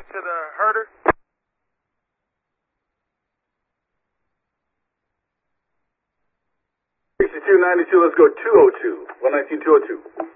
to the herder. 6292, let's go 202. 119-202.